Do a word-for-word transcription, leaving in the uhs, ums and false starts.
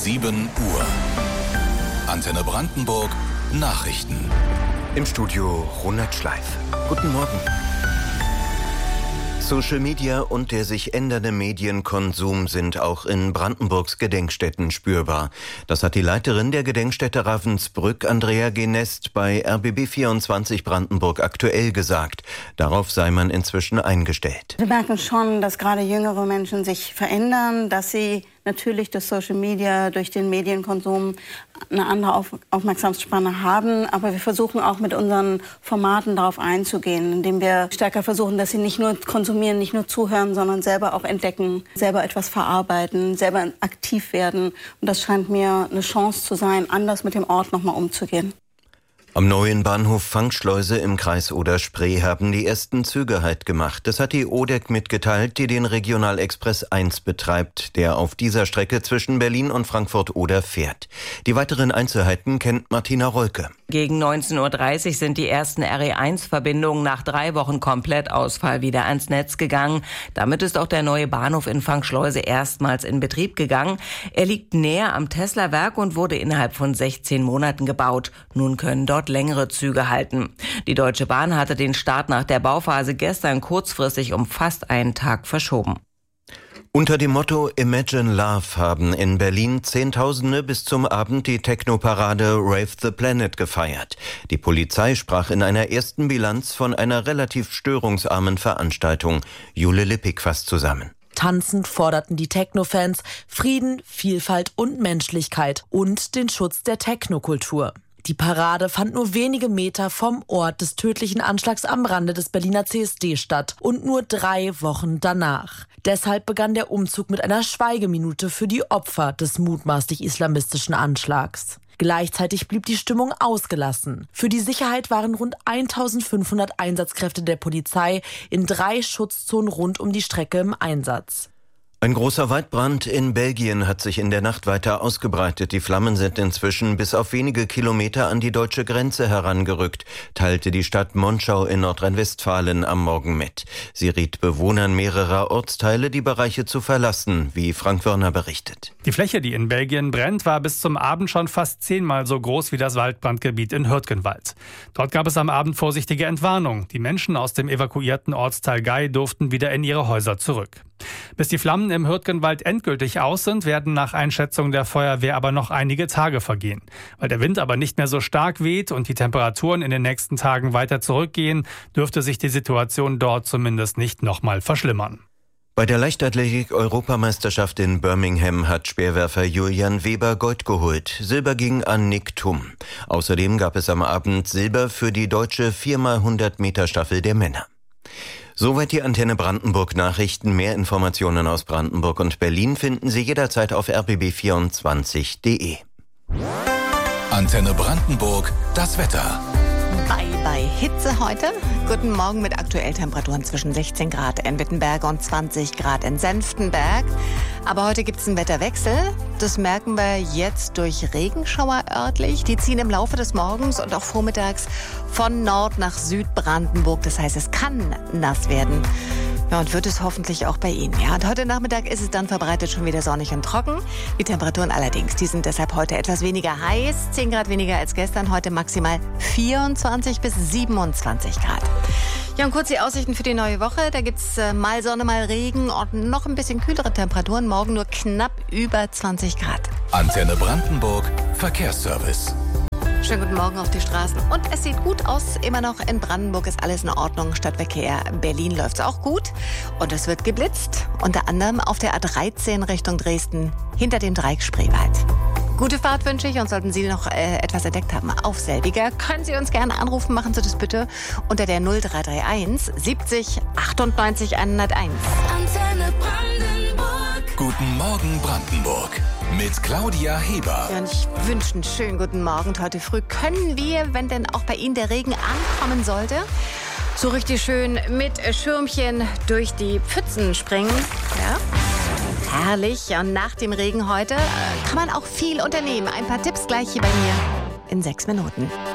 sieben Uhr. Antenne Brandenburg Nachrichten. Im Studio Ronald Schleif. Guten Morgen. Social Media und der sich ändernde Medienkonsum sind auch in Brandenburgs Gedenkstätten spürbar. Das hat die Leiterin der Gedenkstätte Ravensbrück, Andrea Genest, bei R B B vierundzwanzig Brandenburg aktuell gesagt. Darauf sei man inzwischen eingestellt. Wir merken schon, dass gerade jüngere Menschen sich verändern, dass sie natürlich durch Social Media, durch den Medienkonsum eine andere Auf- Aufmerksamkeitsspanne haben. Aber wir versuchen auch mit unseren Formaten darauf einzugehen, indem wir stärker versuchen, dass sie nicht nur konsumieren, nicht nur zuhören, sondern selber auch entdecken, selber etwas verarbeiten, selber aktiv werden. Und das scheint mir eine Chance zu sein, anders mit dem Ort nochmal umzugehen. Am neuen Bahnhof Fangschleuse im Kreis Oder-Spree haben die ersten Züge Halt gemacht. Das hat die O D E C mitgeteilt, die den Regionalexpress eins betreibt, der auf dieser Strecke zwischen Berlin und Frankfurt-Oder fährt. Die weiteren Einzelheiten kennt Martina Rolke. Gegen neunzehn Uhr dreißig sind die ersten R E eins Verbindungen nach drei Wochen Komplettausfall wieder ans Netz gegangen. Damit ist auch der neue Bahnhof in Fangschleuse erstmals in Betrieb gegangen. Er liegt näher am Tesla-Werk und wurde innerhalb von sechzehn Monaten gebaut. Nun können dort längere Züge halten. Die Deutsche Bahn hatte den Start nach der Bauphase gestern kurzfristig um fast einen Tag verschoben. Unter dem Motto Imagine Love haben in Berlin Zehntausende bis zum Abend die Technoparade Rave the Planet gefeiert. Die Polizei sprach in einer ersten Bilanz von einer relativ störungsarmen Veranstaltung. Jule Lippig fasst zusammen. Tanzend forderten die Techno-Fans Frieden, Vielfalt und Menschlichkeit und den Schutz der Technokultur. Die Parade fand nur wenige Meter vom Ort des tödlichen Anschlags am Rande des Berliner C S D statt und nur drei Wochen danach. Deshalb begann der Umzug mit einer Schweigeminute für die Opfer des mutmaßlich islamistischen Anschlags. Gleichzeitig blieb die Stimmung ausgelassen. Für die Sicherheit waren rund eintausendfünfhundert Einsatzkräfte der Polizei in drei Schutzzonen rund um die Strecke im Einsatz. Ein großer Waldbrand in Belgien hat sich in der Nacht weiter ausgebreitet. Die Flammen sind inzwischen bis auf wenige Kilometer an die deutsche Grenze herangerückt, teilte die Stadt Monschau in Nordrhein-Westfalen am Morgen mit. Sie riet Bewohnern mehrerer Ortsteile, die Bereiche zu verlassen, wie Frank Wörner berichtet. Die Fläche, die in Belgien brennt, war bis zum Abend schon fast zehnmal so groß wie das Waldbrandgebiet in Hürtgenwald. Dort gab es am Abend vorsichtige Entwarnung. Die Menschen aus dem evakuierten Ortsteil Gei durften wieder in ihre Häuser zurück. Bis die Flammen im Hürtgenwald endgültig aus sind, werden nach Einschätzung der Feuerwehr aber noch einige Tage vergehen. Weil der Wind aber nicht mehr so stark weht und die Temperaturen in den nächsten Tagen weiter zurückgehen, dürfte sich die Situation dort zumindest nicht nochmal verschlimmern. Bei der Leichtathletik-Europameisterschaft in Birmingham hat Speerwerfer Julian Weber Gold geholt. Silber ging an Nick Thum. Außerdem gab es am Abend Silber für die deutsche vier mal hundert Meter Staffel der Männer. Soweit die Antenne Brandenburg Nachrichten. Mehr Informationen aus Brandenburg und Berlin finden Sie jederzeit auf r b b vierundzwanzig punkt d e. Antenne Brandenburg, das Wetter. Bye bye Hitze heute. Guten Morgen mit aktuell Temperaturen zwischen sechzehn Grad in Wittenberg und zwanzig Grad in Senftenberg. Aber heute gibt es einen Wetterwechsel. Das merken wir jetzt durch Regenschauer örtlich. Die ziehen im Laufe des Morgens und auch vormittags von Nord nach Südbrandenburg. Das heißt, es kann nass werden. Ja, und wird es hoffentlich auch bei Ihnen. Ja, und heute Nachmittag ist es dann verbreitet schon wieder sonnig und trocken. Die Temperaturen allerdings, die sind deshalb heute etwas weniger heiß. zehn Grad weniger als gestern. Heute maximal vierundzwanzig bis siebenundzwanzig Grad. Ja, und kurz die Aussichten für die neue Woche. Da gibt's äh, mal Sonne, mal Regen und noch ein bisschen kühlere Temperaturen. Morgen nur knapp über zwanzig Grad. Antenne Brandenburg, Verkehrsservice. Schönen guten Morgen auf die Straßen. Und es sieht gut aus. Immer noch in Brandenburg ist alles in Ordnung. Stadtverkehr Berlin läuft's auch gut. Und es wird geblitzt. Unter anderem auf der A dreizehn Richtung Dresden hinter dem Dreieck Spreewald. Gute Fahrt wünsche ich und sollten Sie noch äh, etwas entdeckt haben auf selbiger, können Sie uns gerne anrufen, machen Sie das bitte unter der null drei drei eins siebzig achtundneunzig hunderteins. Antenne Brandenburg. Guten Morgen Brandenburg mit Claudia Heber. Ja, und ich wünsche einen schönen guten Morgen. Heute früh können wir, wenn denn auch bei Ihnen der Regen ankommen sollte, so richtig schön mit Schirmchen durch die Pfützen springen. Ja. Herrlich. Und nach dem Regen heute kann man auch viel unternehmen. Ein paar Tipps gleich hier bei mir in sechs Minuten.